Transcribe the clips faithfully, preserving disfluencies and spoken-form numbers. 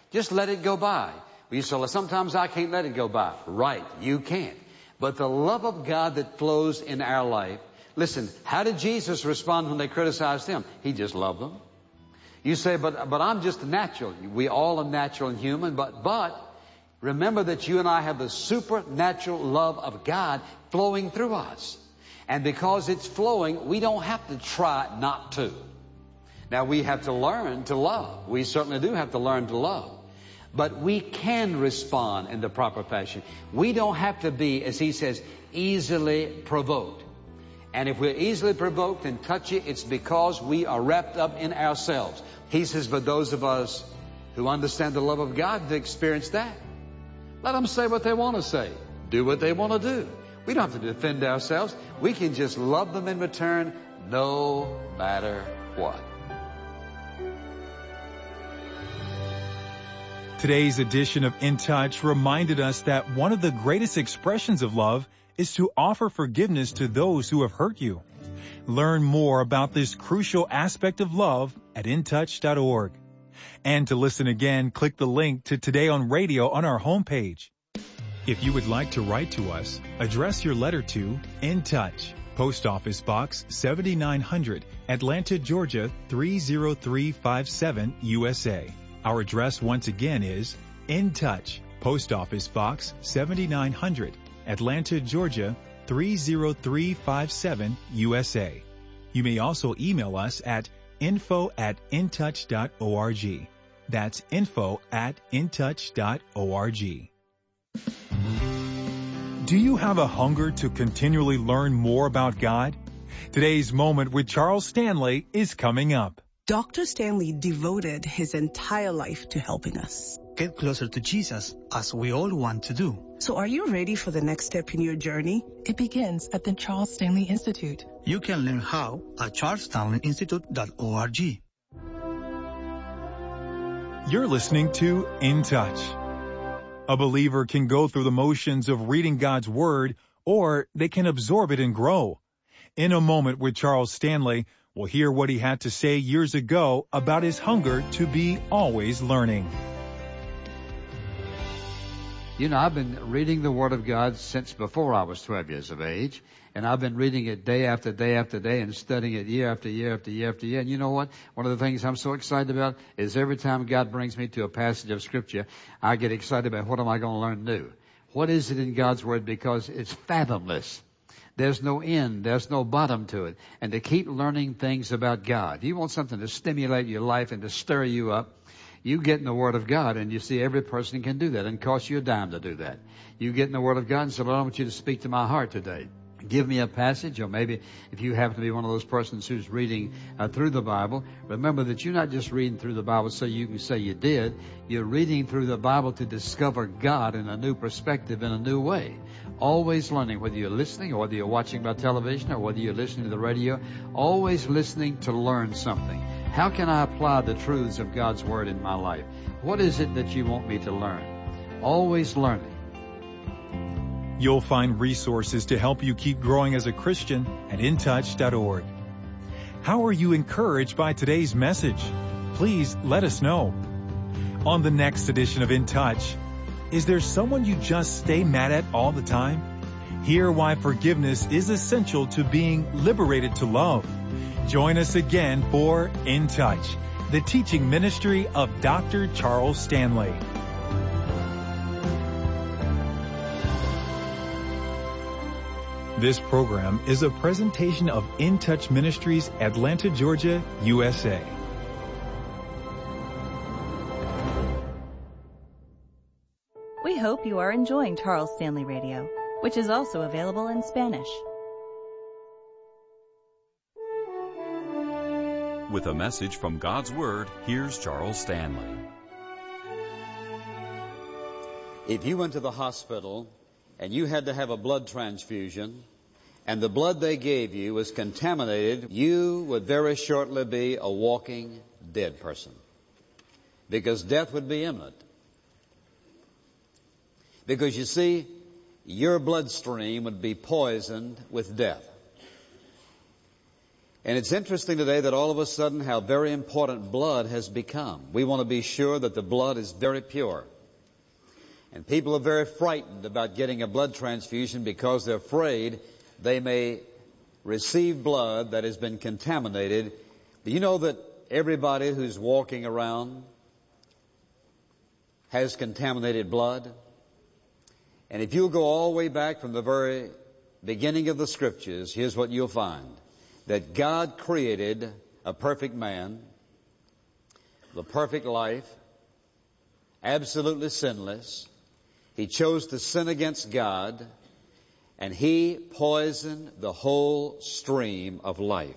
Just let it go by. You say, well, sometimes I can't let it go by. Right, you can't. But the love of God that flows in our life. Listen, how did Jesus respond when they criticized him? He just loved them. You say, but, but I'm just natural. We all are natural and human, but, but remember that you and I have the supernatural love of God flowing through us. And because it's flowing, we don't have to try not to. Now, we have to learn to love. We certainly do have to learn to love. But we can respond in the proper fashion. We don't have to be, as he says, easily provoked. And if we're easily provoked and touchy, it's because we are wrapped up in ourselves. He says, for those of us who understand the love of God to experience that, let them say what they want to say. Do what they want to do. We don't have to defend ourselves. We can just love them in return no matter what. Today's edition of In Touch reminded us that one of the greatest expressions of love is to offer forgiveness to those who have hurt you. Learn more about this crucial aspect of love at in touch dot org. And to listen again, click the link to Today on Radio on our homepage. If you would like to write to us, address your letter to In Touch, Post Office Box seventy-nine hundred, Atlanta, Georgia three zero three five seven, U S A. Our address once again is In Touch, Post Office Box seventy-nine hundred, Atlanta, Georgia three zero three five seven, U S A. You may also email us at info at in touch dot org. That's info at in touch dot org. Do you have a hunger to continually learn more about God? Today's Moment with Charles Stanley is coming up. Doctor Stanley devoted his entire life to helping us get closer to Jesus, as we all want to do. So are you ready for the next step in your journey? It begins at the Charles Stanley Institute. You can learn how at charles stanley institute dot org. You're listening to In Touch. A believer can go through the motions of reading God's Word, or they can absorb it and grow. In a Moment with Charles Stanley, we'll hear what he had to say years ago about his hunger to be always learning. You know, I've been reading the Word of God since before I was twelve years of age. And I've been reading it day after day after day and studying it year after year after year after year. And you know what? One of the things I'm so excited about is every time God brings me to a passage of Scripture, I get excited about what am I going to learn new? What is it in God's Word? Because it's fathomless. There's no end. There's no bottom to it. And to keep learning things about God. You want something to stimulate your life and to stir you up. You get in the Word of God, and you see every person can do that. And it costs you a dime to do that. You get in the Word of God and say, Lord, I want you to speak to my heart today. Give me a passage, or maybe if you happen to be one of those persons who's reading uh, through the Bible, remember that you're not just reading through the Bible so you can say you did. You're reading through the Bible to discover God in a new perspective, in a new way. Always learning, whether you're listening or whether you're watching by television or whether you're listening to the radio, always listening to learn something. How can I apply the truths of God's Word in my life? What is it that you want me to learn? Always learning. You'll find resources to help you keep growing as a Christian at in touch dot org. How are you encouraged by today's message? Please let us know. On the next edition of In Touch, is there someone you just stay mad at all the time? Hear why forgiveness is essential to being liberated to love. Join us again for In Touch, the teaching ministry of Doctor Charles Stanley. This program is a presentation of In Touch Ministries, Atlanta, Georgia, U S A. We hope you are enjoying Charles Stanley Radio, which is also available in Spanish. With a message from God's Word, here's Charles Stanley. If you went to the hospital and you had to have a blood transfusion, and the blood they gave you was contaminated, you would very shortly be a walking dead person, because death would be imminent. Because you see, your bloodstream would be poisoned with death. And it's interesting today that all of a sudden how very important blood has become. We want to be sure that the blood is very pure. And people are very frightened about getting a blood transfusion because they're afraid they may receive blood that has been contaminated. Do you know that everybody who's walking around has contaminated blood? And if you'll go all the way back from the very beginning of the Scriptures, here's what you'll find. That God created a perfect man, the perfect life, absolutely sinless. He chose to sin against God, and He poisoned the whole stream of life.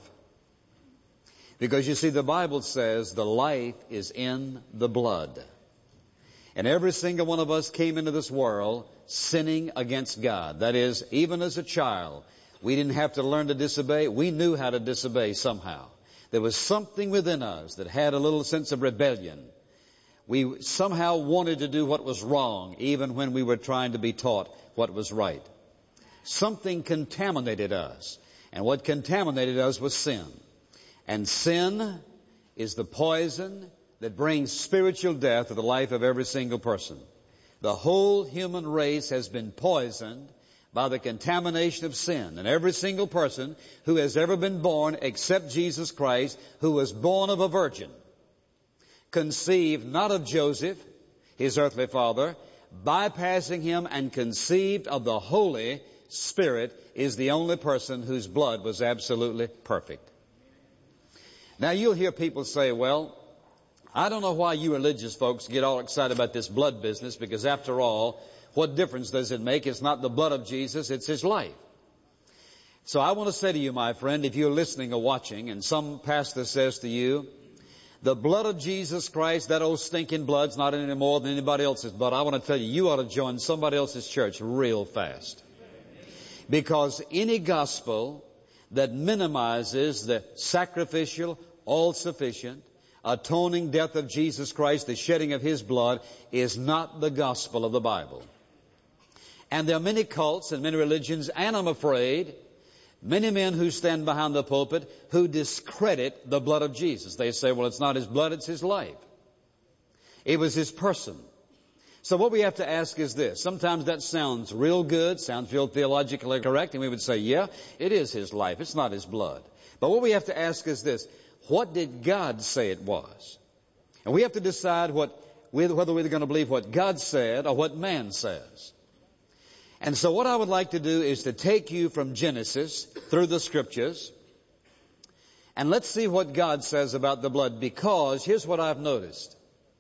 Because you see, the Bible says the life is in the blood. And every single one of us came into this world sinning against God. That is, even as a child, we didn't have to learn to disobey. We knew how to disobey somehow. There was something within us that had a little sense of rebellion. We somehow wanted to do what was wrong, even when we were trying to be taught what was right. Something contaminated us. And what contaminated us was sin. And sin is the poison that brings spiritual death to the life of every single person. The whole human race has been poisoned by the contamination of sin. And every single person who has ever been born except Jesus Christ, who was born of a virgin, conceived not of Joseph, his earthly father, bypassing him and conceived of the Holy Spirit, is the only person whose blood was absolutely perfect. Now you'll hear people say, well, I don't know why you religious folks get all excited about this blood business, because after all, what difference does it make? It's not the blood of Jesus, it's His life. So I want to say to you, my friend, if you're listening or watching, and some pastor says to you, the blood of Jesus Christ, that old stinking blood's not any more than anybody else's blood, I want to tell you, you ought to join somebody else's church real fast. Because any gospel that minimizes the sacrificial, all-sufficient, atoning death of Jesus Christ, the shedding of His blood, is not the gospel of the Bible. And there are many cults and many religions, and I'm afraid, many men who stand behind the pulpit who discredit the blood of Jesus. They say, well, it's not His blood, it's His life. It was His person. So what we have to ask is this. Sometimes that sounds real good, sounds real theologically correct, and we would say, yeah, it is His life, it's not His blood. But what we have to ask is this. What did God say it was? And we have to decide what, whether we're going to believe what God said or what man says. And so what I would like to do is to take you from Genesis through the Scriptures, and let's see what God says about the blood, because here's what I've noticed.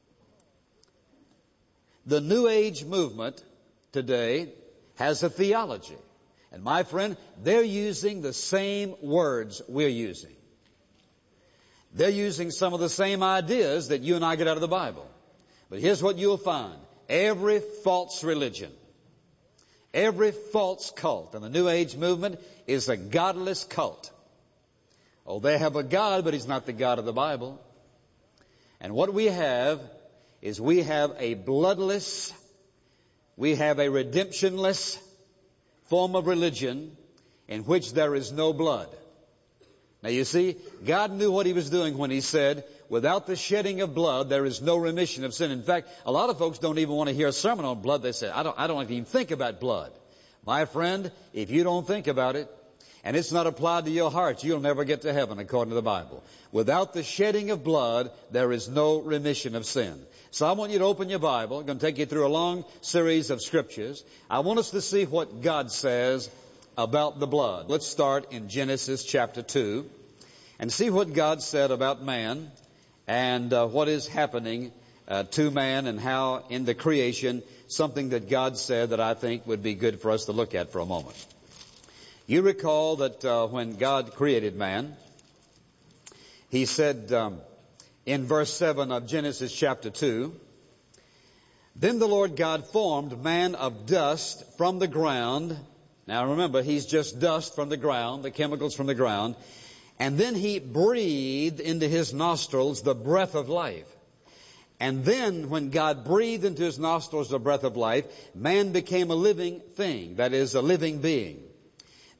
The New Age movement today has a theology. And my friend, they're using the same words we're using. They're using some of the same ideas that you and I get out of the Bible. But here's what you'll find. Every false religion, every false cult in the New Age movement is a godless cult. Oh, they have a God, but He's not the God of the Bible. And what we have is we have a bloodless, we have a redemptionless form of religion in which there is no blood. Now you see, God knew what He was doing when He said, without the shedding of blood, there is no remission of sin. In fact, a lot of folks don't even want to hear a sermon on blood. They say, I don't, I don't even think about blood. My friend, if you don't think about it, and it's not applied to your heart, you'll never get to heaven according to the Bible. Without the shedding of blood, there is no remission of sin. So I want you to open your Bible. I'm going to take you through a long series of scriptures. I want us to see what God says about the blood. Let's start in Genesis chapter two and see what God said about man and uh, what is happening uh, to man, and how in the creation, something that God said that I think would be good for us to look at for a moment. You recall that uh, when God created man, He said um, in verse seven of Genesis chapter two, then the Lord God formed man of dust from the ground. Now remember, he's just dust from the ground, the chemicals from the ground. And then He breathed into his nostrils the breath of life. And then when God breathed into his nostrils the breath of life, man became a living thing, that is, a living being.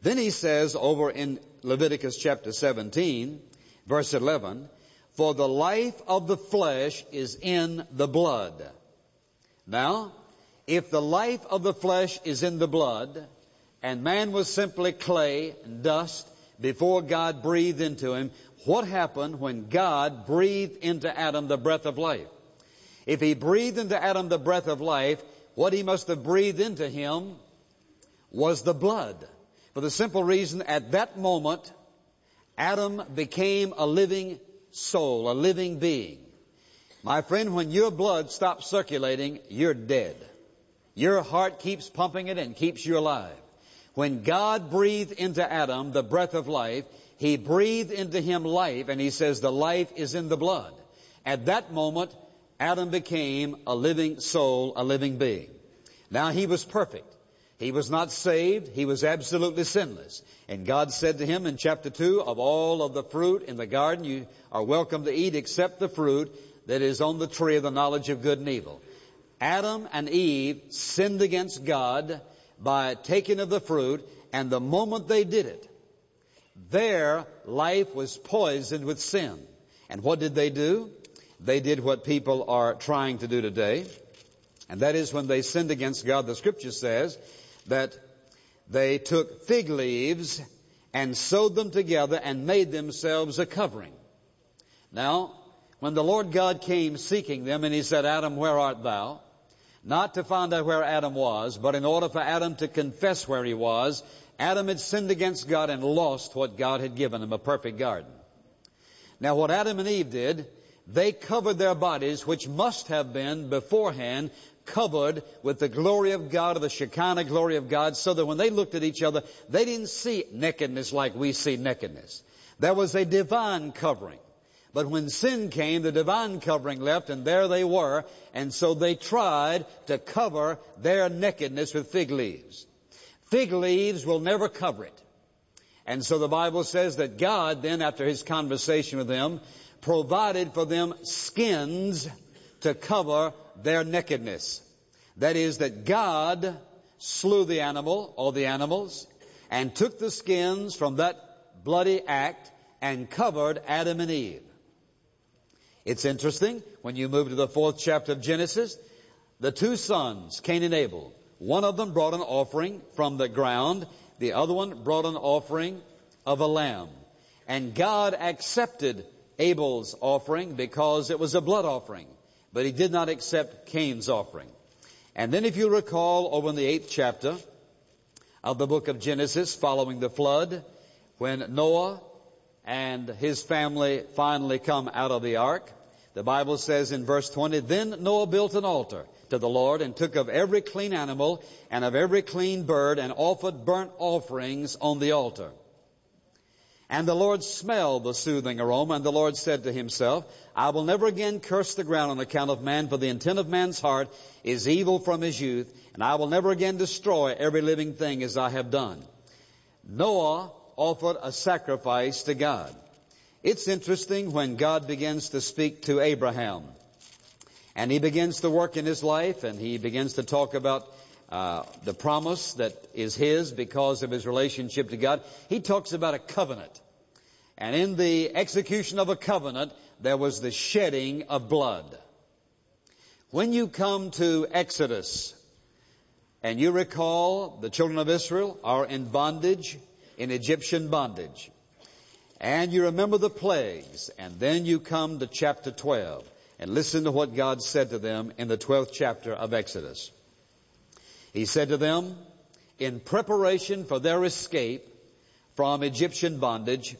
Then he says over in Leviticus chapter seventeen, verse eleven, for the life of the flesh is in the blood. Now, if the life of the flesh is in the blood, and man was simply clay and dust before God breathed into him, what happened when God breathed into Adam the breath of life? If he breathed into Adam the breath of life, what he must have breathed into him was the blood. For the simple reason, at that moment, Adam became a living soul, a living being. My friend, when your blood stops circulating, you're dead. Your heart keeps pumping it and keeps you alive. When God breathed into Adam the breath of life, He breathed into him life, and He says the life is in the blood. At that moment, Adam became a living soul, a living being. Now, he was perfect. He was not saved. He was absolutely sinless. And God said to him in chapter two, of all of the fruit in the garden you are welcome to eat except the fruit that is on the tree of the knowledge of good and evil. Adam and Eve sinned against God by taking of the fruit, and the moment they did it, their life was poisoned with sin. And what did they do? They did what people are trying to do today. And that is, when they sinned against God, the Scripture says that they took fig leaves and sewed them together and made themselves a covering. Now, when the Lord God came seeking them, and He said, Adam, where art thou? Not to find out where Adam was, but in order for Adam to confess where he was. Adam had sinned against God and lost what God had given him, a perfect garden. Now, what Adam and Eve did, they covered their bodies, which must have been beforehand covered with the glory of God, or the Shekinah glory of God, so that when they looked at each other, they didn't see nakedness like we see nakedness. There was a divine covering. But when sin came, the divine covering left, and there they were, and so they tried to cover their nakedness with fig leaves. Fig leaves will never cover it. And so the Bible says that God then, after His conversation with them, provided for them skins to cover their nakedness. That is, that God slew the animal, or the animals, and took the skins from that bloody act and covered Adam and Eve. It's interesting, when you move to the fourth chapter of Genesis, the two sons, Cain and Abel, one of them brought an offering from the ground, the other one brought an offering of a lamb. And God accepted Abel's offering because it was a blood offering, but He did not accept Cain's offering. And then, if you recall, over in the eighth chapter of the book of Genesis, following the flood, when Noah and his family finally come out of the ark, the Bible says in verse twenty, then Noah built an altar to the Lord, and took of every clean animal and of every clean bird, and offered burnt offerings on the altar. And the Lord smelled the soothing aroma, and the Lord said to Himself, I will never again curse the ground on account of man, for the intent of man's heart is evil from his youth, and I will never again destroy every living thing as I have done. Noah offered a sacrifice to God. It's interesting when God begins to speak to Abraham, and he begins to work in his life, and he begins to talk about uh, the promise that is his because of his relationship to God. He talks about a covenant. And in the execution of a covenant, there was the shedding of blood. When you come to Exodus, and you recall the children of Israel are in bondage, in Egyptian bondage, and you remember the plagues, and then you come to chapter twelve, and listen to what God said to them in the twelfth chapter of Exodus. He said to them, in preparation for their escape from Egyptian bondage,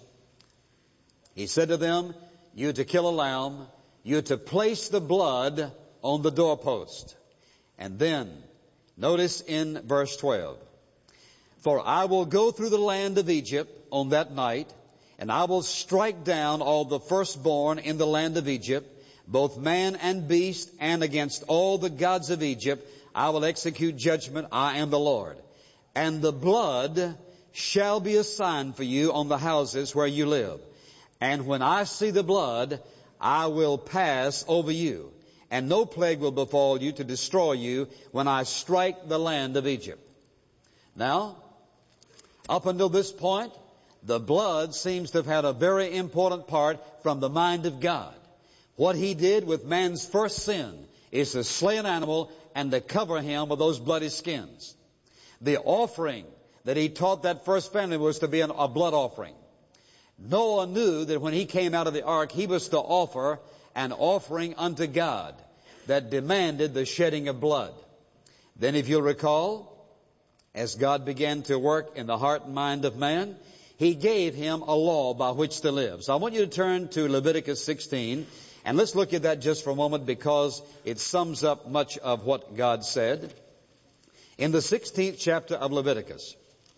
He said to them, you to kill a lamb, you to place the blood on the doorpost. And then, notice in verse twelve, for I will go through the land of Egypt on that night, and I will strike down all the firstborn in the land of Egypt, both man and beast, and against all the gods of Egypt I will execute judgment. I am the Lord. And the blood shall be a sign for you on the houses where you live. And when I see the blood, I will pass over you, and no plague will befall you to destroy you when I strike the land of Egypt. Now, Up until this point, the blood seems to have had a very important part from the mind of God. What He did with man's first sin is to slay an animal and to cover him with those bloody skins. The offering that He taught that first family was to be an, a blood offering. Noah knew that when he came out of the ark, he was to offer an offering unto God that demanded the shedding of blood. Then, if you'll recall, as God began to work in the heart and mind of man, He gave him a law by which to live. So I want you to turn to Leviticus sixteen, and let's look at that just for a moment because it sums up much of what God said. In the sixteenth chapter of Leviticus,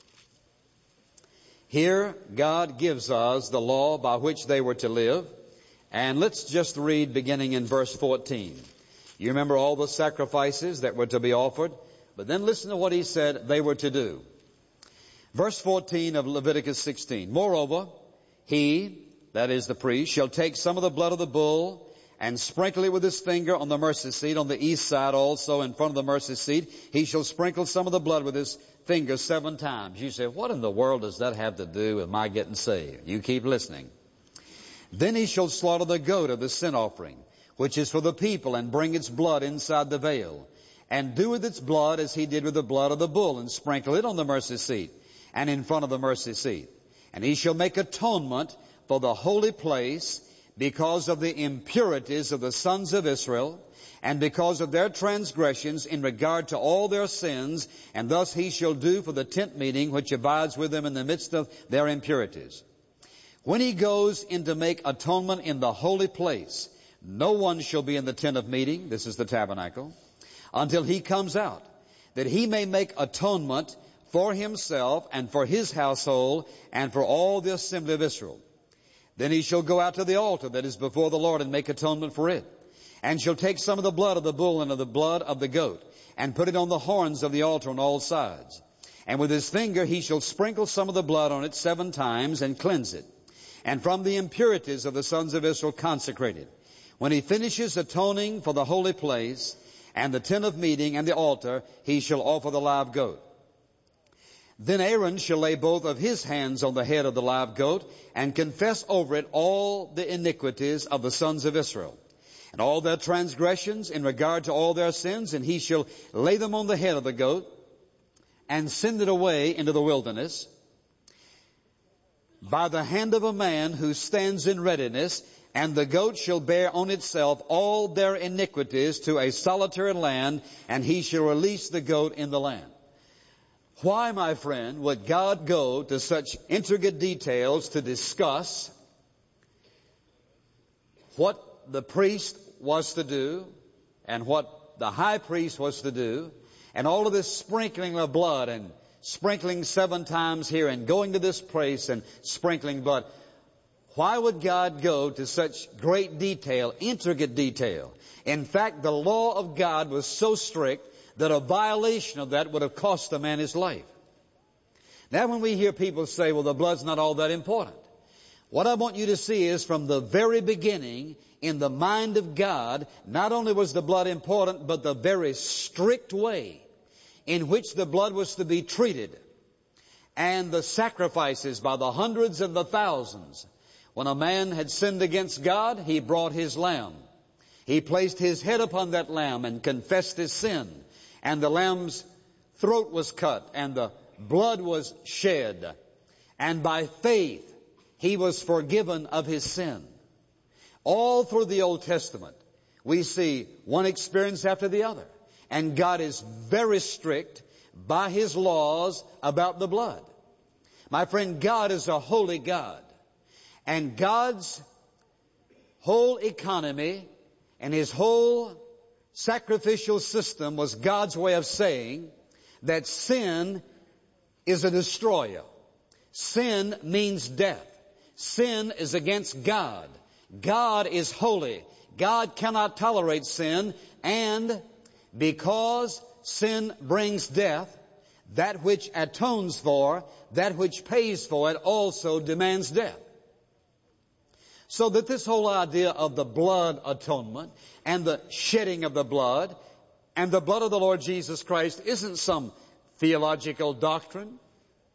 here God gives us the law by which they were to live. And let's just read beginning in verse fourteen. You remember all the sacrifices that were to be offered, but then listen to what He said they were to do. Verse fourteen of Leviticus sixteen. Moreover, he, that is the priest, shall take some of the blood of the bull and sprinkle it with his finger on the mercy seat, on the east side also in front of the mercy seat. He shall sprinkle some of the blood with his finger seven times. You say, what in the world does that have to do with my getting saved? You keep listening. Then he shall slaughter the goat of the sin offering, which is for the people, and bring its blood inside the veil, and do with its blood as he did with the blood of the bull, and sprinkle it on the mercy seat and in front of the mercy seat. And he shall make atonement for the holy place because of the impurities of the sons of Israel, and because of their transgressions in regard to all their sins, and thus he shall do for the tent meeting which abides with them in the midst of their impurities. When he goes in to make atonement in the holy place, no one shall be in the tent of meeting, this is the tabernacle, until he comes out, that he may make atonement for himself and for his household and for all the assembly of Israel. Then he shall go out to the altar that is before the Lord and make atonement for it, and shall take some of the blood of the bull and of the blood of the goat, and put it on the horns of the altar on all sides. And with his finger he shall sprinkle some of the blood on it seven times and cleanse it, and from the impurities of the sons of Israel consecrate it. When he finishes atoning for the holy place and the tent of meeting and the altar, he shall offer the live goat. Then Aaron shall lay both of his hands on the head of the live goat and confess over it all the iniquities of the sons of Israel and all their transgressions in regard to all their sins, and he shall lay them on the head of the goat and send it away into the wilderness by the hand of a man who stands in readiness, and the goat shall bear on itself all their iniquities to a solitary land, and he shall release the goat in the land. Why, my friend, would God go to such intricate details to discuss what the priest was to do and what the high priest was to do, and all of this sprinkling of blood and sprinkling seven times here and going to this place and sprinkling blood? Why would God go to such great detail, intricate detail? In fact, the law of God was so strict that a violation of that would have cost a man his life. Now when we hear people say, well, the blood's not all that important, what I want you to see is from the very beginning, in the mind of God, not only was the blood important, but the very strict way in which the blood was to be treated, and the sacrifices by the hundreds and the thousands. When a man had sinned against God, he brought his lamb. He placed his head upon that lamb and confessed his sin. And the lamb's throat was cut and the blood was shed. And by faith, he was forgiven of his sin. All through the Old Testament, we see one experience after the other. And God is very strict by His laws about the blood. My friend, God is a holy God. And God's whole economy and His whole sacrificial system was God's way of saying that sin is a destroyer. Sin means death. Sin is against God. God is holy. God cannot tolerate sin, and because sin brings death, that which atones for, that which pays for it also demands death. So that this whole idea of the blood atonement and the shedding of the blood and the blood of the Lord Jesus Christ isn't some theological doctrine.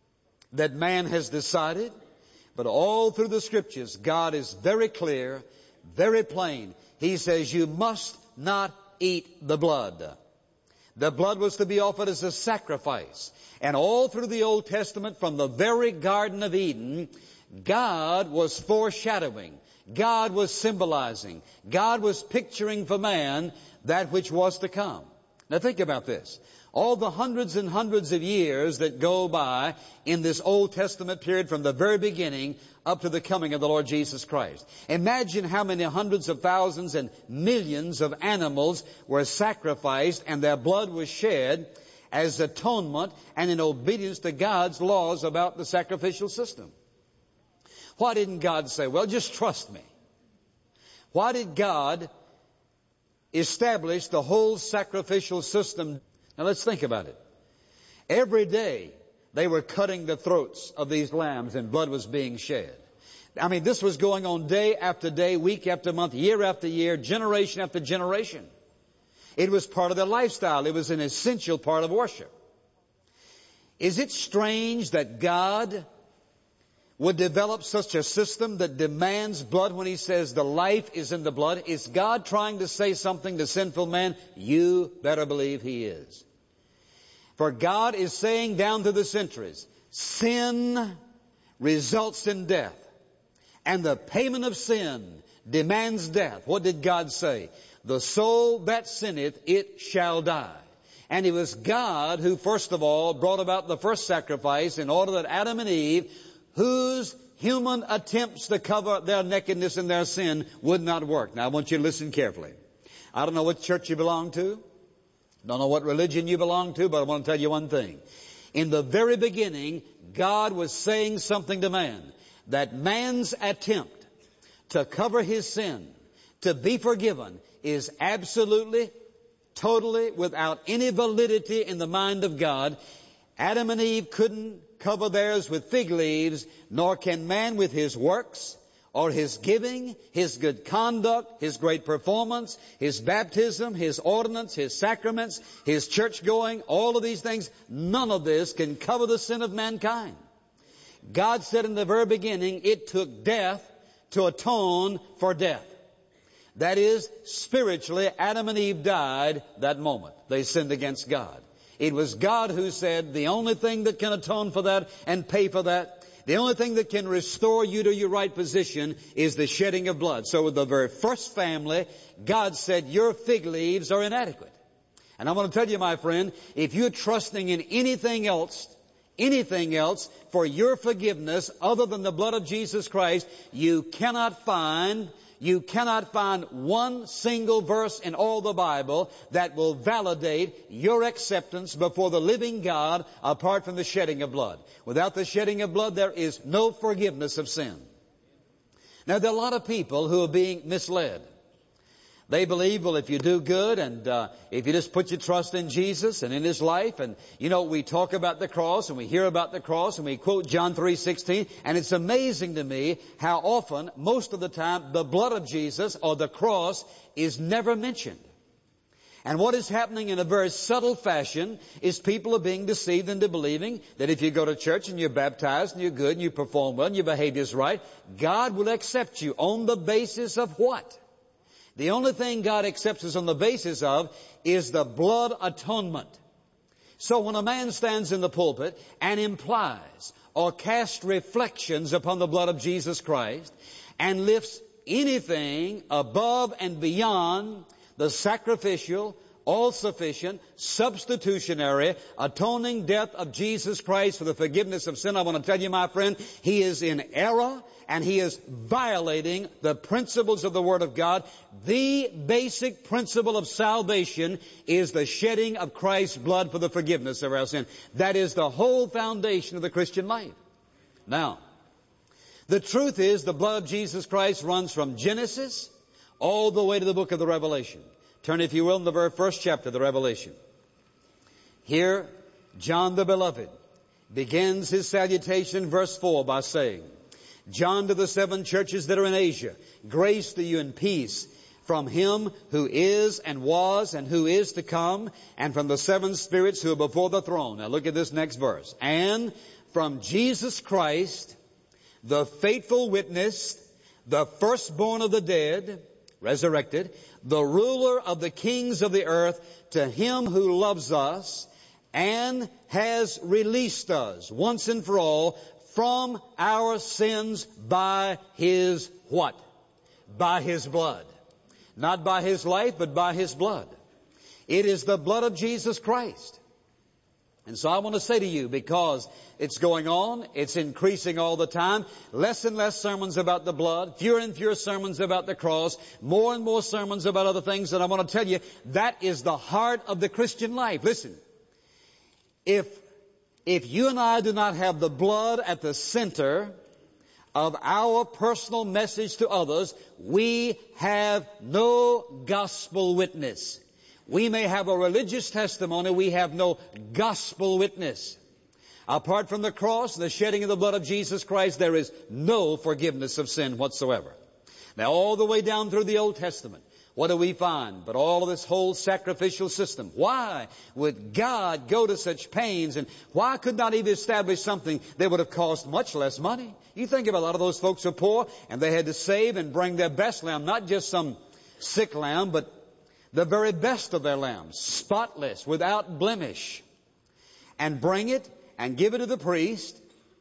that man has decided. But all through the Scriptures, God is very clear, very plain. He says, you must not eat the blood. The blood was to be offered as a sacrifice. And all through the Old Testament, from the very Garden of Eden, God was foreshadowing. God was symbolizing. God was picturing for man that which was to come. Now think about this. All the hundreds and hundreds of years that go by in this Old Testament period from the very beginning up to the coming of the Lord Jesus Christ. Imagine how many hundreds of thousands and millions of animals were sacrificed and their blood was shed as atonement and in obedience to God's laws about the sacrificial system. Why didn't God say, well, just trust me? Why did God establish the whole sacrificial system? Now let's think about it. Every day they were cutting the throats of these lambs and blood was being shed. I mean, this was going on day after day, week after month, year after year, generation after generation. It was part of their lifestyle. It was an essential part of worship. Is it strange that God would develop such a system that demands blood when He says the life is in the blood? Is God trying to say something to sinful man? You better believe He is. For God is saying down through the centuries, sin results in death. And the payment of sin demands death. What did God say? The soul that sinneth, it shall die. And it was God who first of all brought about the first sacrifice in order that Adam and Eve, whose human attempts to cover their nakedness and their sin, would not work. Now I want you to listen carefully. I don't know what church you belong to. Don't know what religion you belong to, but I want to tell you one thing. In the very beginning, God was saying something to man. That man's attempt to cover his sin, to be forgiven, is absolutely, totally, without any validity in the mind of God. Adam and Eve couldn't cover theirs with fig leaves, nor can man with his works, or his giving, his good conduct, his great performance, his baptism, his ordinance, his sacraments, his church going, all of these things. None of this can cover the sin of mankind. God said in the very beginning, it took death to atone for death. That is, spiritually, Adam and Eve died that moment. They sinned against God. It was God who said, the only thing that can atone for that and pay for that, the only thing that can restore you to your right position is the shedding of blood. So with the very first family, God said, your fig leaves are inadequate. And I want to tell you, my friend, if you're trusting in anything else, anything else for your forgiveness other than the blood of Jesus Christ, you cannot find, you cannot find one single verse in all the Bible that will validate your acceptance before the living God apart from the shedding of blood. Without the shedding of blood, there is no forgiveness of sin. Now, there are a lot of people who are being misled. They believe, well, if you do good and uh, if you just put your trust in Jesus and in His life, and, you know, we talk about the cross and we hear about the cross and we quote John three sixteen, and it's amazing to me how often, most of the time, the blood of Jesus or the cross is never mentioned. And what is happening in a very subtle fashion is people are being deceived into believing that if you go to church and you're baptized and you're good and you perform well and your behavior is right, God will accept you on the basis of what? The only thing God accepts us on the basis of is the blood atonement. So when a man stands in the pulpit and implies or casts reflections upon the blood of Jesus Christ and lifts anything above and beyond the sacrificial, all-sufficient, substitutionary, atoning death of Jesus Christ for the forgiveness of sin, I want to tell you, my friend, he is in error and he is violating the principles of the Word of God. The basic principle of salvation is the shedding of Christ's blood for the forgiveness of our sin. That is the whole foundation of the Christian life. Now, the truth is the blood of Jesus Christ runs from Genesis all the way to the book of the Revelation. Turn, if you will, in the very first chapter of the Revelation. Here, John the Beloved begins his salutation, verse four, by saying, John to the seven churches that are in Asia, grace to you and peace from Him who is and was and who is to come, and from the seven spirits who are before the throne. Now look at this next verse. And from Jesus Christ, the faithful witness, the firstborn of the dead, resurrected, the ruler of the kings of the earth, to him who loves us and has released us once and for all from our sins by his what? By his blood. Not by his life, but by his blood. It is the blood of Jesus Christ. And so I want to say to you, because it's going on, it's increasing all the time, less and less sermons about the blood, fewer and fewer sermons about the cross, more and more sermons about other things, and I want to tell you, that is the heart of the Christian life. Listen, if, if you and I do not have the blood at the center of our personal message to others, we have no gospel witness. We may have a religious testimony, we have no gospel witness. Apart from the cross and the shedding of the blood of Jesus Christ, there is no forgiveness of sin whatsoever. Now, all the way down through the Old Testament, what do we find? But all of this whole sacrificial system. Why would God go to such pains, and why could not He establish something that would have cost much less money? You think about a lot of those folks who are poor, and they had to save and bring their best lamb, not just some sick lamb, but the very best of their lambs, spotless, without blemish, and bring it and give it to the priest,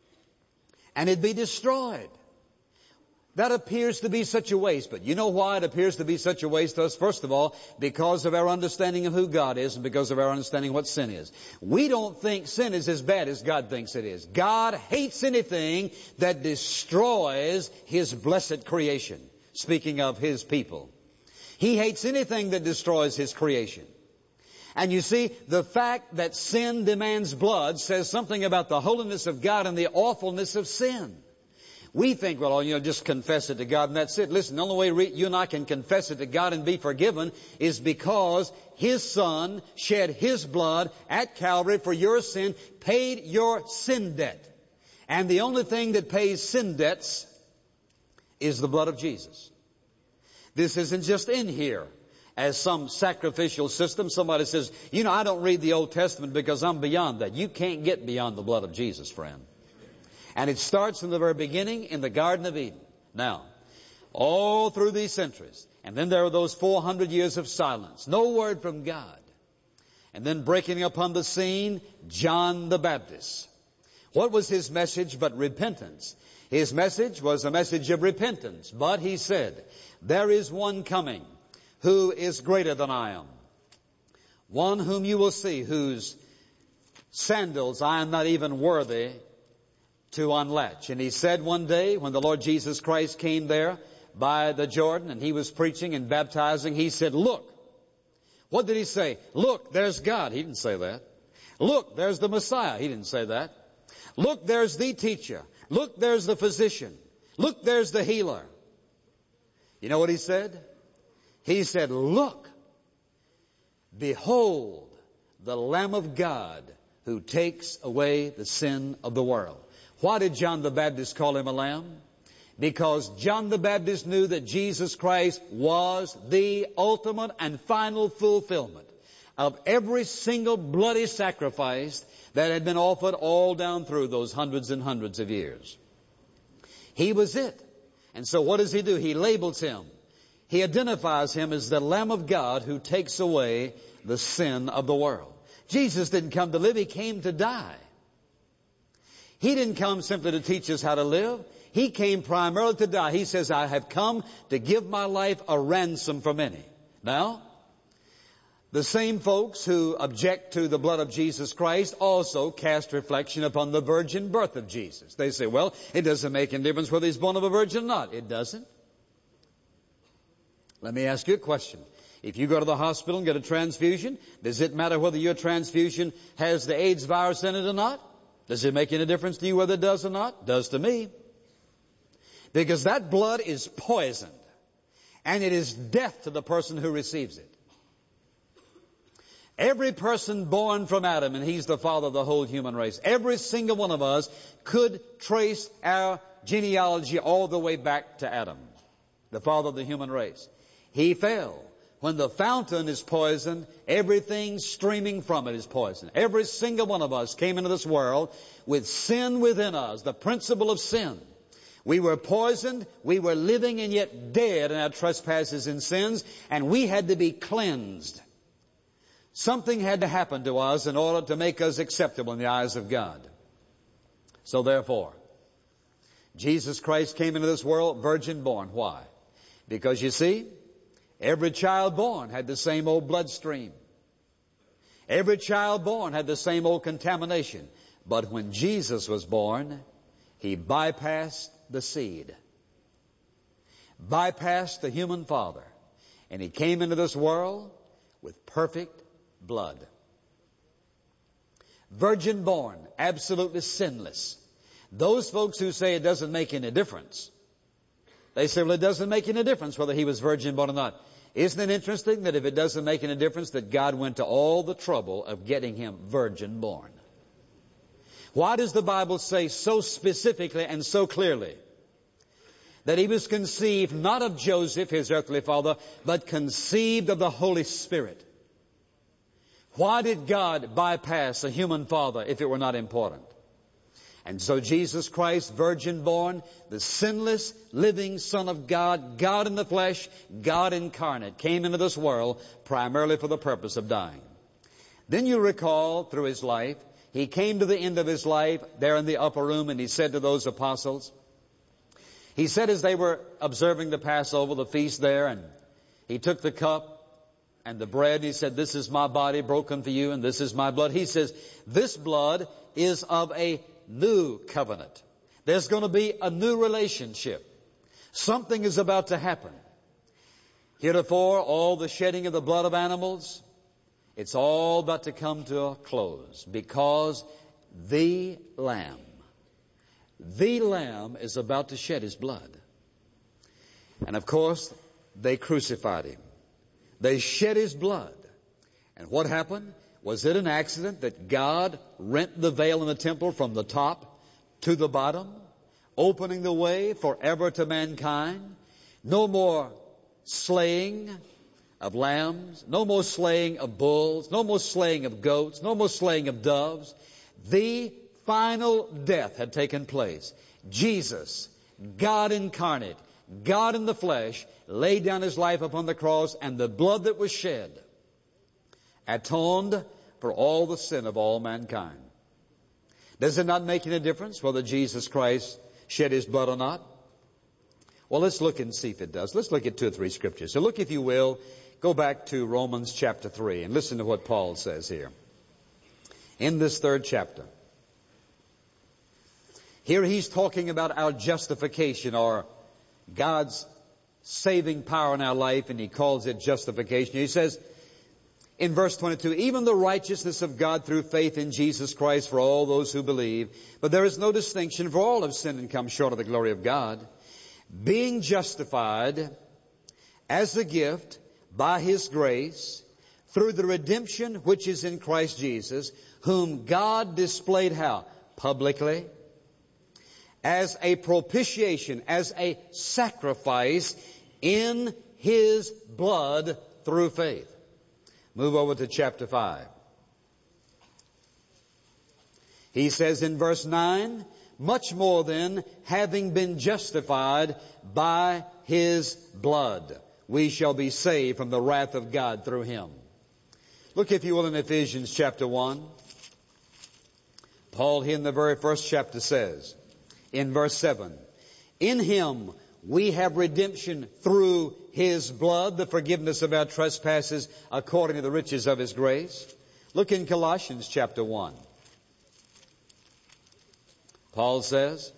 and it'd be destroyed. That appears to be such a waste. But you know why it appears to be such a waste to us? First of all, because of our understanding of who God is and because of our understanding of what sin is. We don't think sin is as bad as God thinks it is. God hates anything that destroys His blessed creation. Speaking of His people. He hates anything that destroys His creation. And you see, the fact that sin demands blood says something about the holiness of God and the awfulness of sin. We think, well, you know, just confess it to God and that's it. Listen, the only way you and I can confess it to God and be forgiven is because His Son shed His blood at Calvary for your sin, paid your sin debt. And the only thing that pays sin debts is the blood of Jesus. This isn't just in here as some sacrificial system. Somebody says, you know, I don't read the Old Testament because I'm beyond that. You can't get beyond the blood of Jesus, friend. And it starts from the very beginning in the Garden of Eden. Now, all through these centuries. And then there are those four hundred years of silence. No word from God. And then breaking upon the scene, John the Baptist. What was his message but repentance? His message was a message of repentance. But he said, there is one coming who is greater than I am. One whom you will see, whose sandals I am not even worthy to unlatch. And he said one day when the Lord Jesus Christ came there by the Jordan and He was preaching and baptizing, He said, look. What did He say? Look, there's God. He didn't say that. Look, there's the Messiah. He didn't say that. Look, there's the teacher. Look, there's the physician. Look, there's the healer. You know what He said? He said, look, behold the Lamb of God who takes away the sin of the world. Why did John the Baptist call Him a lamb? Because John the Baptist knew that Jesus Christ was the ultimate and final fulfillment of every single bloody sacrifice that had been offered all down through those hundreds and hundreds of years. He was it. And so what does He do? He labels Him. He identifies Him as the Lamb of God who takes away the sin of the world. Jesus didn't come to live. He came to die. He didn't come simply to teach us how to live. He came primarily to die. He says, I have come to give my life a ransom for many. Now, the same folks who object to the blood of Jesus Christ also cast reflection upon the virgin birth of Jesus. They say, well, it doesn't make any difference whether He's born of a virgin or not. It doesn't. Let me ask you a question. If you go to the hospital and get a transfusion, does it matter whether your transfusion has the AIDS virus in it or not? Does it make any difference to you whether it does or not? It does to me. Because that blood is poisoned. And it is death to the person who receives it. Every person born from Adam, and he's the father of the whole human race, every single one of us could trace our genealogy all the way back to Adam, the father of the human race. He fell When the fountain is poisoned, everything streaming from it is poisoned. Every single one of us came into this world with sin within us, the principle of sin. We were poisoned, we were living and yet dead in our trespasses and sins, and we had to be cleansed. Something had to happen to us in order to make us acceptable in the eyes of God. So therefore, Jesus Christ came into this world virgin born. Why? Because you see, every child born had the same old bloodstream. Every child born had the same old contamination. But when Jesus was born, He bypassed the seed, bypassed the human father, and He came into this world with perfect blood. Virgin born, absolutely sinless. Those folks who say it doesn't make any difference, they say, well, it doesn't make any difference whether He was virgin born or not. Isn't it interesting that if it doesn't make any difference, that God went to all the trouble of getting Him virgin born? Why does the Bible say so specifically and so clearly that He was conceived not of Joseph, His earthly father, but conceived of the Holy Spirit? Why did God bypass a human father if it were not important? And so Jesus Christ, virgin born, the sinless, living Son of God, God in the flesh, God incarnate, came into this world primarily for the purpose of dying. Then you recall through His life, He came to the end of His life there in the upper room, and He said to those apostles, He said as they were observing the Passover, the feast there, and He took the cup and the bread, He said, this is my body broken for you, and this is my blood. He says, this blood is of a new covenant. There's going to be a new relationship. Something is about to happen. Heretofore, all the shedding of the blood of animals, it's all about to come to a close, because the Lamb, the Lamb is about to shed His blood. And of course, they crucified Him. They shed His blood. And what happened? Was it an accident that God rent the veil in the temple from the top to the bottom, opening the way forever to mankind? No more slaying of lambs, no more slaying of bulls, no more slaying of goats, no more slaying of doves. The final death had taken place. Jesus, God incarnate, God in the flesh, laid down His life upon the cross, and the blood that was shed atoned for all the sin of all mankind. Does it not make any difference whether Jesus Christ shed His blood or not? Well, let's look and see if it does. Let's look at two or three scriptures. So look, if you will, go back to Romans chapter three and listen to what Paul says here. In this third chapter, here he's talking about our justification, or God's saving power in our life, and he calls it justification. He says in verse twenty-two, even the righteousness of God through faith in Jesus Christ for all those who believe, but there is no distinction, for all have sinned and come short of the glory of God, being justified as a gift by His grace through the redemption which is in Christ Jesus, whom God displayed how? Publicly, as a propitiation, as a sacrifice in His blood through faith. Move over to chapter five. He says in verse nine, much more then, having been justified by His blood, we shall be saved from the wrath of God through Him. Look, if you will, in Ephesians chapter one. Paul here in the very first chapter says, in verse seven, in Him we have redemption through His blood, the forgiveness of our trespasses according to the riches of His grace. Look in Colossians chapter one. Paul says,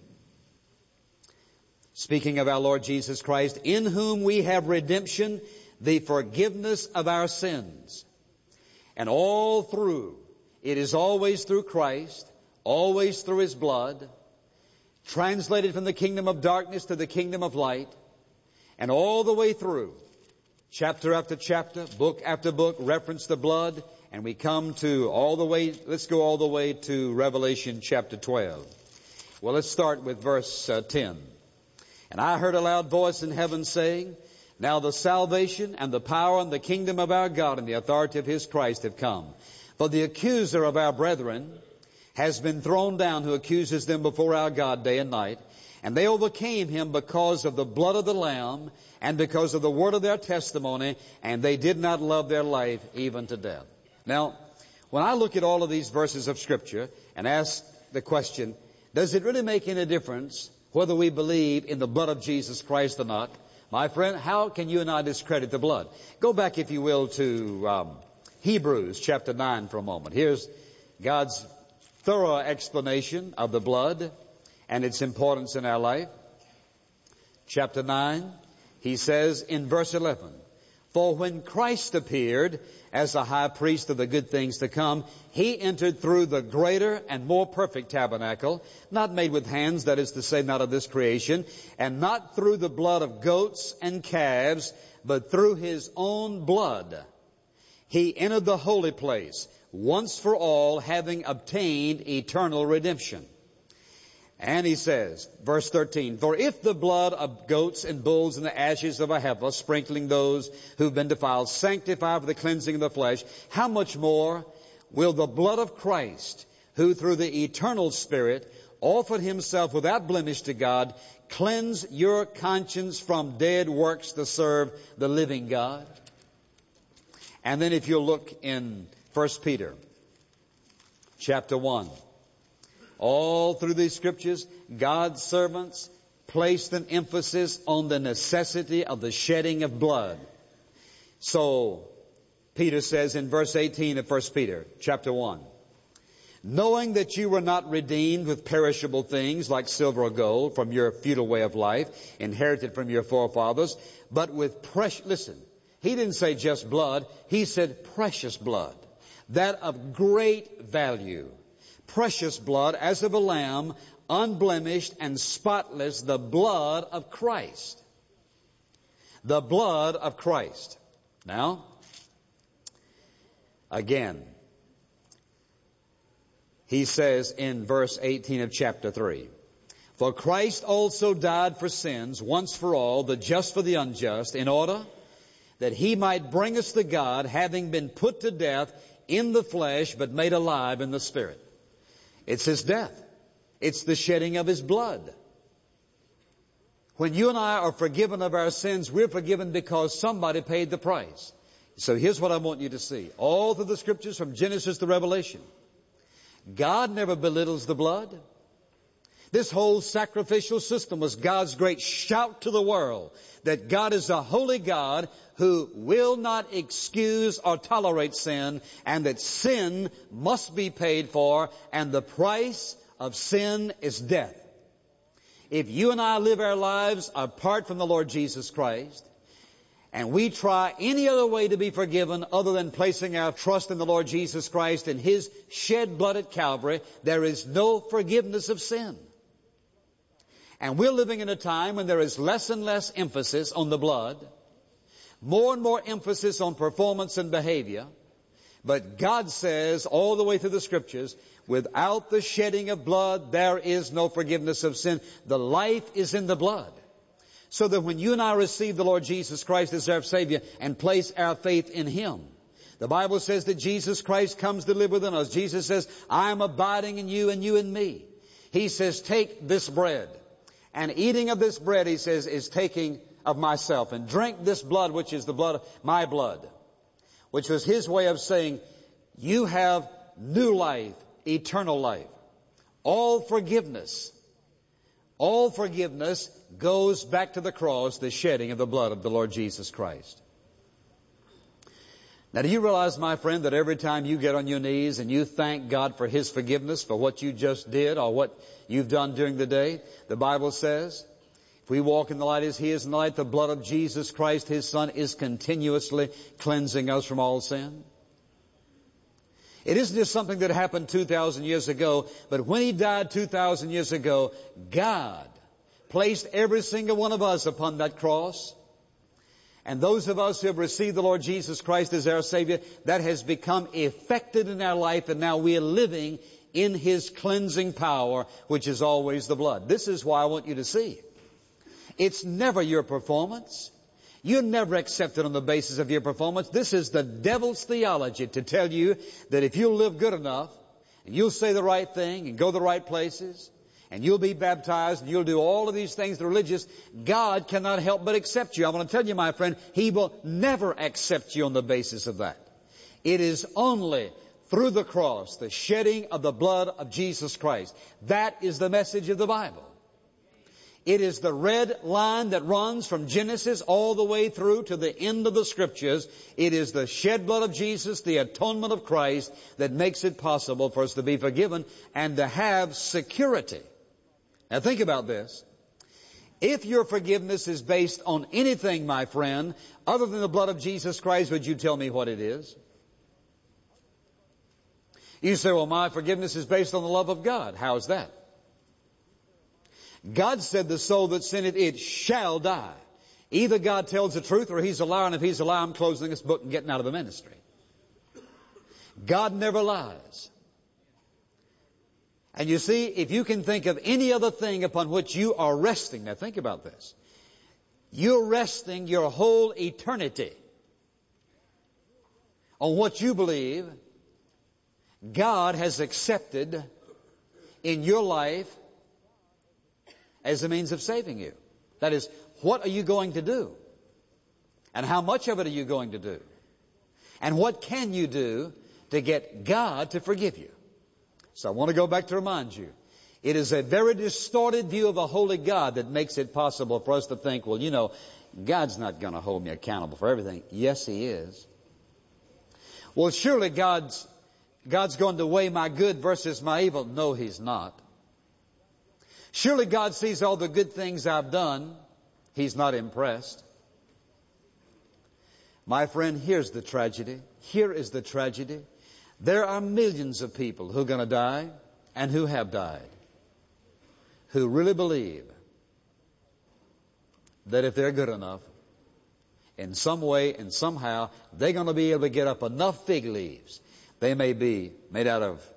speaking of our Lord Jesus Christ, in whom we have redemption, the forgiveness of our sins. And all through, it is always through Christ, always through His blood, translated from the kingdom of darkness to the kingdom of light, and all the way through, chapter after chapter, book after book, reference the blood, and we come to all the way, let's go all the way to Revelation chapter twelve. Well, let's start with verse uh, ten. And I heard a loud voice in heaven saying, Now the salvation and the power and the kingdom of our God and the authority of His Christ have come. For the accuser of our brethren has been thrown down, who accuses them before our God day and night. And they overcame him because of the blood of the Lamb and because of the word of their testimony, and they did not love their life even to death. Now, when I look at all of these verses of Scripture and ask the question, does it really make any difference whether we believe in the blood of Jesus Christ or not? My friend, how can you and I discredit the blood? Go back, if you will, to um, Hebrews chapter nine for a moment. Here's God's thorough explanation of the blood and its importance in our life. Chapter nine, he says in verse eleven, For when Christ appeared as the high priest of the good things to come, He entered through the greater and more perfect tabernacle, not made with hands, that is to say, not of this creation, and not through the blood of goats and calves, but through His own blood. He entered the holy place, once for all, having obtained eternal redemption. And he says, verse thirteen, For if the blood of goats and bulls and the ashes of a heifer, sprinkling those who've been defiled, sanctify for the cleansing of the flesh, how much more will the blood of Christ, who through the eternal Spirit offered Himself without blemish to God, cleanse your conscience from dead works to serve the living God? And then if you'll look in First Peter chapter one, all through these Scriptures, God's servants placed an emphasis on the necessity of the shedding of blood. So, Peter says in verse eighteen of First Peter chapter one, Knowing that you were not redeemed with perishable things like silver or gold from your futile way of life, inherited from your forefathers, but with precious, listen, he didn't say just blood, he said precious blood, that of great value. Precious blood as of a lamb, unblemished and spotless, the blood of Christ. The blood of Christ. Now, again, he says in verse eighteen of chapter three, For Christ also died for sins once for all, the just for the unjust, in order that He might bring us to God, having been put to death in the flesh, but made alive in the Spirit. It's His death. It's the shedding of His blood. When you and I are forgiven of our sins, we're forgiven because somebody paid the price. So here's what I want you to see. All through the Scriptures from Genesis to Revelation, God never belittles the blood. This whole sacrificial system was God's great shout to the world that God is a holy God who will not excuse or tolerate sin, and that sin must be paid for, and the price of sin is death. If you and I live our lives apart from the Lord Jesus Christ, and we try any other way to be forgiven other than placing our trust in the Lord Jesus Christ and His shed blood at Calvary, there is no forgiveness of sin. And we're living in a time when there is less and less emphasis on the blood, more and more emphasis on performance and behavior. But God says all the way through the Scriptures, without the shedding of blood, there is no forgiveness of sin. The life is in the blood. So that when you and I receive the Lord Jesus Christ as our Savior and place our faith in Him, the Bible says that Jesus Christ comes to live within us. Jesus says, I am abiding in you and you in me. He says, take this bread. And eating of this bread, He says, is taking of myself. And drink this blood, which is the blood of my blood. Which was His way of saying, you have new life, eternal life. All forgiveness, all forgiveness goes back to the cross, the shedding of the blood of the Lord Jesus Christ. Now, do you realize, my friend, that every time you get on your knees and you thank God for His forgiveness for what you just did or what you've done during the day, the Bible says, if we walk in the light as He is in the light, the blood of Jesus Christ, His Son, is continuously cleansing us from all sin. It isn't just something that happened two thousand years ago, but when He died two thousand years ago, God placed every single one of us upon that cross. And those of us who have received the Lord Jesus Christ as our Savior, that has become effected in our life, and now we are living in His cleansing power, which is always the blood. This is why I want you to see. It's never your performance. You're never accepted on the basis of your performance. This is the devil's theology to tell you that if you'll live good enough, and you'll say the right thing, and go the right places, and you'll be baptized, and you'll do all of these things, the religious, God cannot help but accept you. I want to tell you, my friend, He will never accept you on the basis of that. It is only through the cross, the shedding of the blood of Jesus Christ. That is the message of the Bible. It is the red line that runs from Genesis all the way through to the end of the Scriptures. It is the shed blood of Jesus, the atonement of Christ, that makes it possible for us to be forgiven and to have security. Now think about this. If your forgiveness is based on anything, my friend, other than the blood of Jesus Christ, would you tell me what it is? You say, well, my forgiveness is based on the love of God. How is that? God said the soul that sinneth, it shall die. Either God tells the truth or He's a liar, and if He's a liar, I'm closing this book and getting out of the ministry. God never lies. And you see, if you can think of any other thing upon which you are resting, now think about this. You're resting your whole eternity on what you believe God has accepted in your life as a means of saving you. That is, what are you going to do? And how much of it are you going to do? And what can you do to get God to forgive you? So I want to go back to remind you, it is a very distorted view of a holy God that makes it possible for us to think, well, you know, God's not going to hold me accountable for everything. Yes, He is. Well, surely God's God's going to weigh my good versus my evil. No, He's not. Surely God sees all the good things I've done. He's not impressed. My friend, here's the tragedy. Here is the tragedy. There are millions of people who are going to die and who have died, who really believe that if they're good enough, in some way and somehow, they're going to be able to get up enough fig leaves. They may be made out of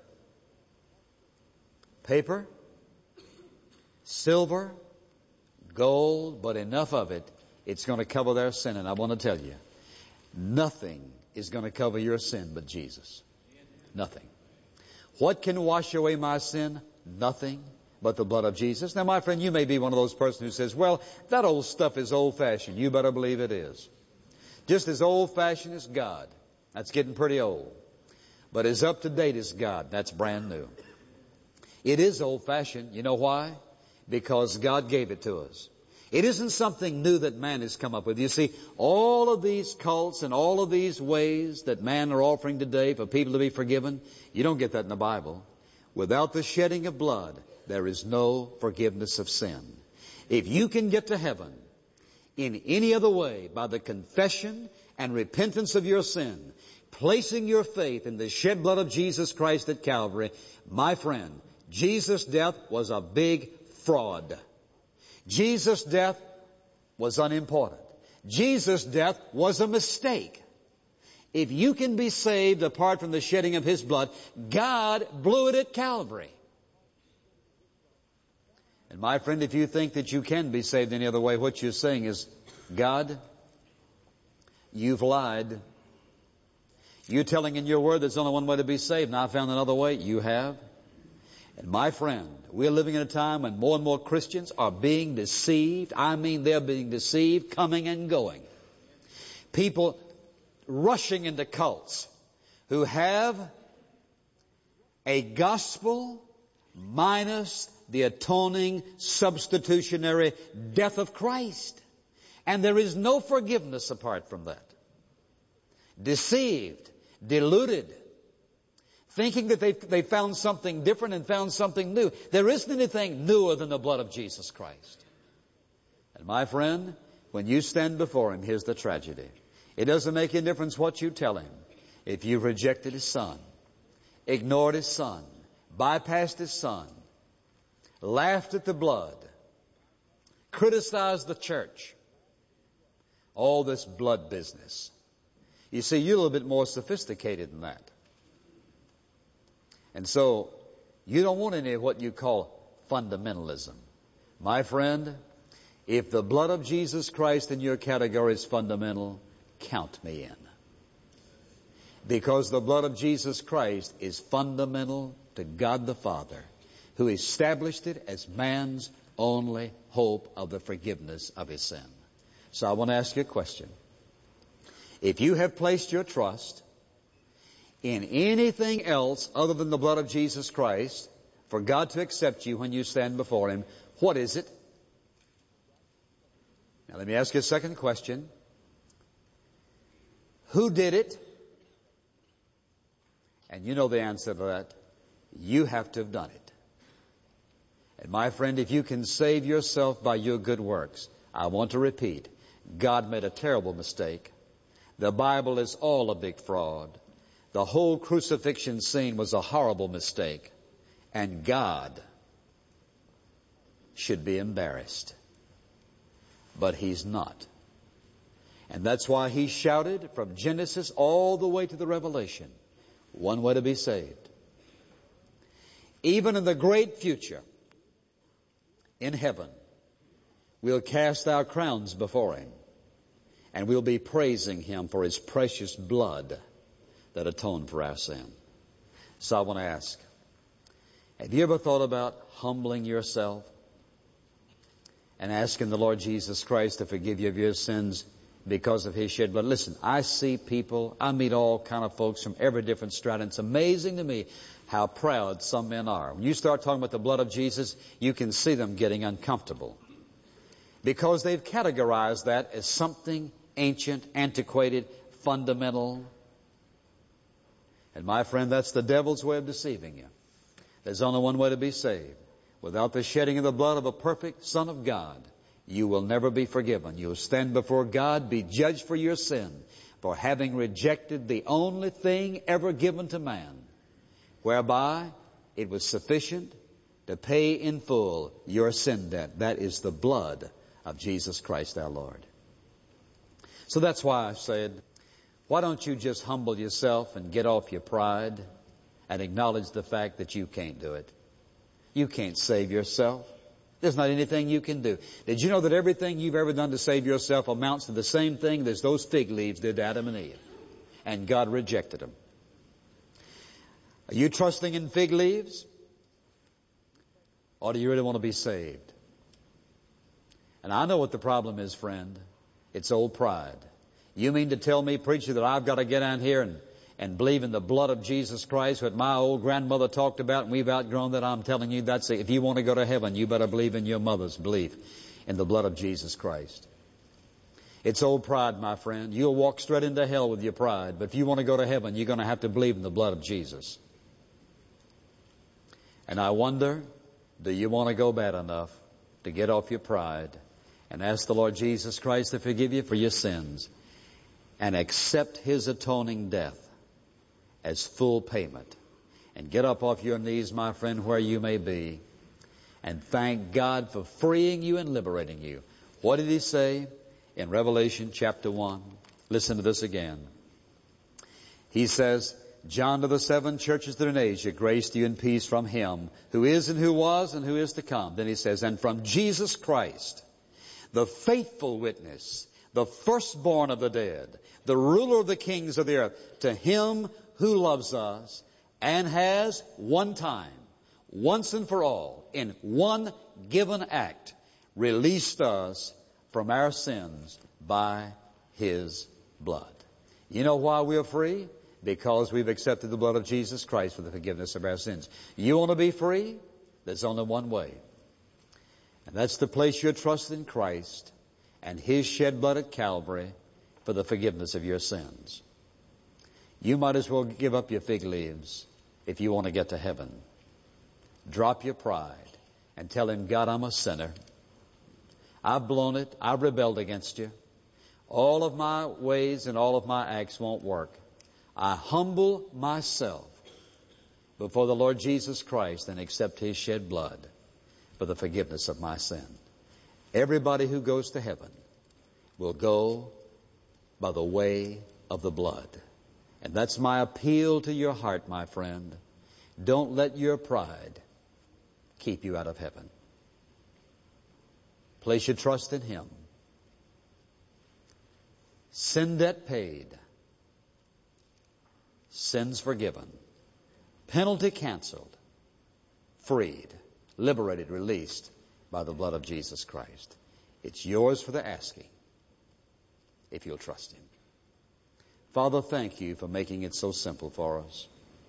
paper, silver, gold, but enough of it, it's going to cover their sin. And I want to tell you, nothing is going to cover your sin but Jesus. Nothing. What can wash away my sin? Nothing but the blood of Jesus. Now, my friend, you may be one of those persons who says, well, that old stuff is old-fashioned. You better believe it is. Just as old-fashioned as God. That's getting pretty old. But as up-to-date as God. That's brand new. It is old-fashioned. You know why? Because God gave it to us. It isn't something new that man has come up with. You see, all of these cults and all of these ways that man are offering today for people to be forgiven, you don't get that in the Bible. Without the shedding of blood, there is no forgiveness of sin. If you can get to heaven in any other way by the confession and repentance of your sin, placing your faith in the shed blood of Jesus Christ at Calvary, my friend, Jesus' death was a big fraud. Jesus' death was unimportant. Jesus' death was a mistake. If you can be saved apart from the shedding of His blood, God blew it at Calvary. And my friend, if you think that you can be saved any other way, what you're saying is, God, you've lied. You're telling in your word there's only one way to be saved, and I found another way. You have. And my friend, we're living in a time when more and more Christians are being deceived. I mean, they're being deceived, coming and going. People rushing into cults who have a gospel minus the atoning, substitutionary death of Christ. And there is no forgiveness apart from that. Deceived, deluded, thinking that they they found something different and found something new. There isn't anything newer than the blood of Jesus Christ. And my friend, when you stand before Him, here's the tragedy. It doesn't make any difference what you tell Him. If you've rejected His Son, ignored His Son, bypassed His Son, laughed at the blood, criticized the church, all this blood business. You see, you're a little bit more sophisticated than that. And so, you don't want any of what you call fundamentalism. My friend, If the blood of Jesus Christ in your category is fundamental, count me in. Because the blood of Jesus Christ is fundamental to God the Father, who established it as man's only hope of the forgiveness of his sin. So I want to ask you a question. If you have placed your trust in anything else other than the blood of Jesus Christ for God to accept you when you stand before Him, what is it? Now let me ask you a second question. Who did it? And you know the answer to that. You have to have done it. And my friend, if you can save yourself by your good works, I want to repeat, God made a terrible mistake. The Bible is all a big fraud. The whole crucifixion scene was a horrible mistake. And God should be embarrassed. But He's not. And that's why He shouted from Genesis all the way to the Revelation, one way to be saved. Even in the great future, in heaven, we'll cast our crowns before Him, and we'll be praising Him for His precious blood that atoned for our sin. So I want to ask, have you ever thought about humbling yourself and asking the Lord Jesus Christ to forgive you of your sins because of His shed blood? Listen, I see people, I meet all kind of folks from every different strata. It's amazing to me how proud some men are. When you start talking about the blood of Jesus, you can see them getting uncomfortable because they've categorized that as something ancient, antiquated, fundamental. And my friend, that's the devil's way of deceiving you. There's only one way to be saved. Without the shedding of the blood of a perfect Son of God, you will never be forgiven. You will stand before God, be judged for your sin, for having rejected the only thing ever given to man, whereby it was sufficient to pay in full your sin debt. That is the blood of Jesus Christ our Lord. So that's why I said, why don't you just humble yourself and get off your pride and acknowledge the fact that you can't do it. You can't save yourself. There's not anything you can do. Did you know that everything you've ever done to save yourself amounts to the same thing as those fig leaves did to Adam and Eve? And God rejected them. Are you trusting in fig leaves? Or do you really want to be saved? And I know what the problem is, friend. It's old pride. You mean to tell me, preacher, that I've got to get down here and, and believe in the blood of Jesus Christ, what my old grandmother talked about, and we've outgrown that? I'm telling you, that's it. If you want to go to heaven, you better believe in your mother's belief in the blood of Jesus Christ. It's old pride, my friend. You'll walk straight into hell with your pride, but if you want to go to heaven, you're going to have to believe in the blood of Jesus. And I wonder, do you want to go bad enough to get off your pride and ask the Lord Jesus Christ to forgive you for your sins and accept His atoning death as full payment? And get up off your knees, my friend, where you may be, and thank God for freeing you and liberating you. What did He say in Revelation chapter one? Listen to this again. He says, John to the seven churches that are in Asia, grace to you and peace from Him who is and who was and who is to come. Then He says, and from Jesus Christ, the faithful witness, the firstborn of the dead, the ruler of the kings of the earth, to Him who loves us and has one time, once and for all, in one given act, released us from our sins by His blood. You know why we're free? Because we've accepted the blood of Jesus Christ for the forgiveness of our sins. You want to be free? There's only one way. And that's to place your trust in Christ and His shed blood at Calvary for the forgiveness of your sins. You might as well give up your fig leaves if you want to get to heaven. Drop your pride and tell Him, God, I'm a sinner. I've blown it. I've rebelled against you. All of my ways and all of my acts won't work. I humble myself before the Lord Jesus Christ and accept His shed blood for the forgiveness of my sin. Everybody who goes to heaven will go by the way of the blood. And that's my appeal to your heart, my friend. Don't let your pride keep you out of heaven. Place your trust in Him. Sin debt paid. Sins forgiven. Penalty canceled. Freed. Liberated, released by the blood of Jesus Christ. It's yours for the asking if you'll trust Him. Father, thank You for making it so simple for us.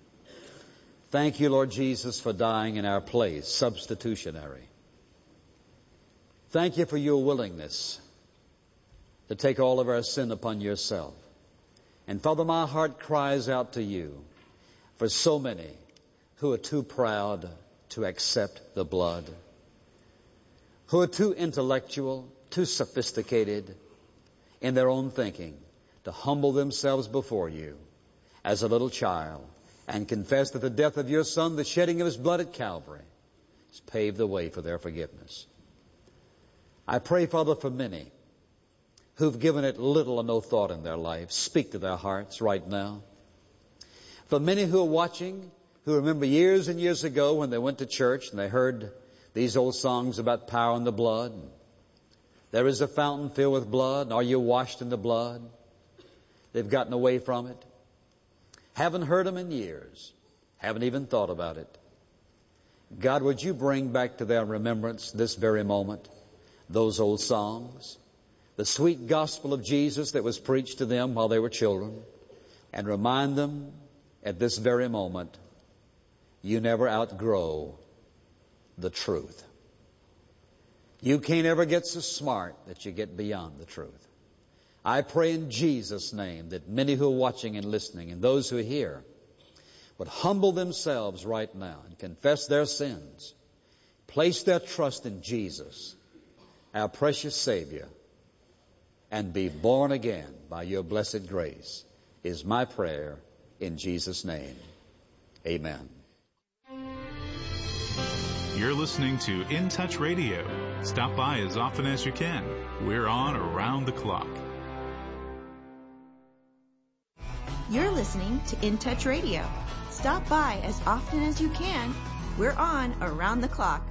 Thank You, Lord Jesus, for dying in our place, substitutionary. Thank You for Your willingness to take all of our sin upon Yourself. And Father, my heart cries out to You for so many who are too proud to accept the blood, who are too intellectual, too sophisticated in their own thinking to humble themselves before You as a little child and confess that the death of Your Son, the shedding of His blood at Calvary, has paved the way for their forgiveness. I pray, Father, for many who've given it little or no thought in their life. Speak to their hearts right now. For many who are watching, who remember years and years ago when they went to church and they heard these old songs about power in the blood. There is a fountain filled with blood. Are you washed in the blood? They've gotten away from it. Haven't heard them in years. Haven't even thought about it. God, would You bring back to their remembrance this very moment those old songs, the sweet gospel of Jesus that was preached to them while they were children, and remind them at this very moment, you never outgrow the truth. You can't ever get so smart that you get beyond the truth. I pray in Jesus' name that many who are watching and listening and those who are here would humble themselves right now and confess their sins, place their trust in Jesus, our precious Savior, and be born again by Your blessed grace, is my prayer in Jesus' name. Amen. You're listening to In Touch Radio. Stop by as often as you can. We're on around the clock. You're listening to In Touch Radio. Stop by as often as you can. We're on around the clock.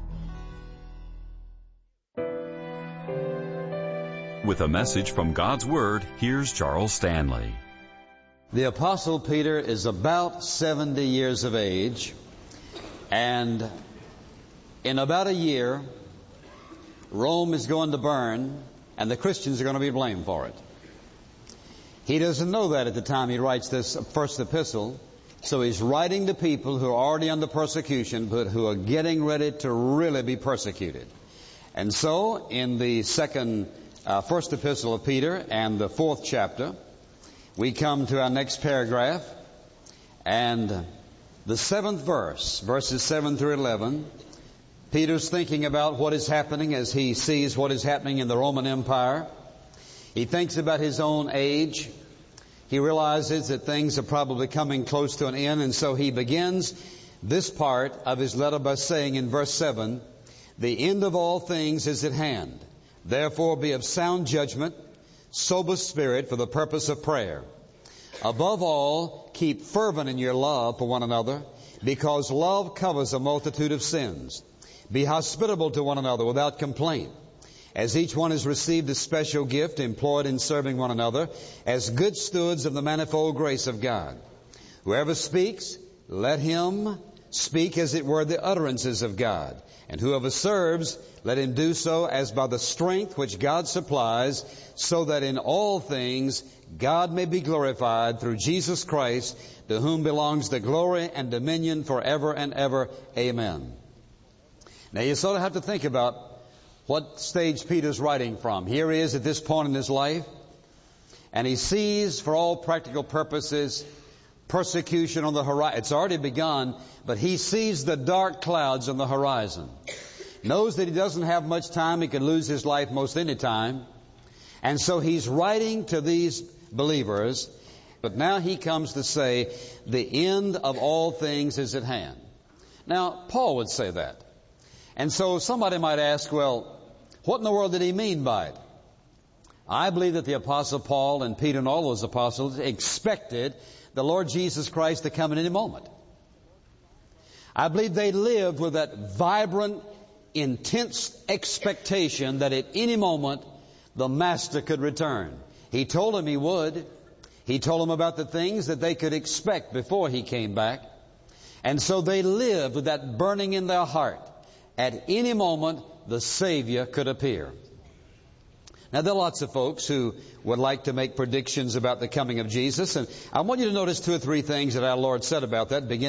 With a message from God's Word, here's Charles Stanley. The Apostle Peter is about seventy years of age, and in about a year, Rome is going to burn, and the Christians are going to be blamed for it. He doesn't know that at the time he writes this first epistle, so he's writing to people who are already under persecution, but who are getting ready to really be persecuted. And so, in the second, uh, first epistle of Peter and the fourth chapter, we come to our next paragraph, and the seventh verse, verses seven through eleven, Peter's thinking about what is happening as he sees what is happening in the Roman Empire. He thinks about his own age. He realizes that things are probably coming close to an end, and so he begins this part of his letter by saying in verse seven, the end of all things is at hand. Therefore be of sound judgment, sober spirit for the purpose of prayer. Above all, keep fervent in your love for one another, because love covers a multitude of sins. Be hospitable to one another without complaint. As each one has received a special gift, employed in serving one another, as good stewards of the manifold grace of God. Whoever speaks, let him speak as it were the utterances of God. And whoever serves, let him do so as by the strength which God supplies, so that in all things God may be glorified through Jesus Christ, to whom belongs the glory and dominion forever and ever. Amen. Now you sort of have to think about what stage Peter's writing from. Here he is at this point in his life, and he sees, for all practical purposes, persecution on the horizon. It's already begun, but he sees the dark clouds on the horizon. Knows that he doesn't have much time. He could lose his life most any time. And so he's writing to these believers, but now he comes to say, the end of all things is at hand. Now, Paul would say that. And so somebody might ask, well, what in the world did he mean by it? I believe that the Apostle Paul and Peter and all those apostles expected the Lord Jesus Christ to come at any moment. I believe they lived with that vibrant, intense expectation that at any moment the Master could return. He told them He would. He told them about the things that they could expect before He came back. And so they lived with that burning in their heart. At any moment, the Savior could appear. Now, there are lots of folks who would like to make predictions about the coming of Jesus. And I want you to notice two or three things that our Lord said about that. Begin